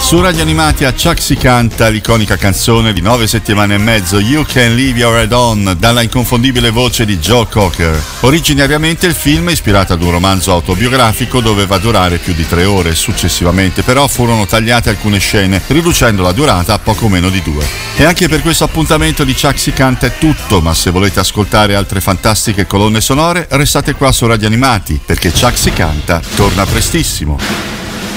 Su Radio Animati a Chuck si canta l'iconica canzone di 9 settimane e mezzo You Can Leave Your Head On, dalla inconfondibile voce di Joe Cocker. Originariamente il film, ispirato ad un romanzo autobiografico, doveva durare più di 3 ore. Successivamente però furono tagliate alcune scene, riducendo la durata a poco meno di 2. E anche per questo appuntamento di Chuck si canta è tutto, ma se volete ascoltare altre fantastiche colonne sonore restate qua su Radio Animati, perché Chuck si canta torna prestissimo.